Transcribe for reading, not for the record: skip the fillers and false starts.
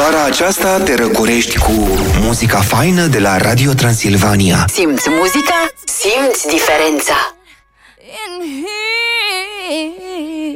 Vara aceasta te răcorești cu muzica faină de la Radio Transilvania. Simți muzica? Simți diferența. In here